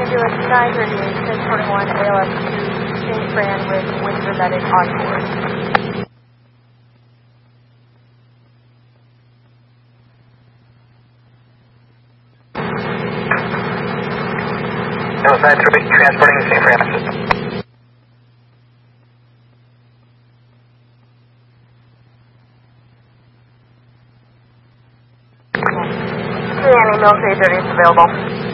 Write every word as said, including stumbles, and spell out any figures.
Felix nine thirty-eight, ten twenty-one, A L S two, Saint Fran with Windsor Medic on board. That was nine three, transporting Saint Francis. Any military thirty is available.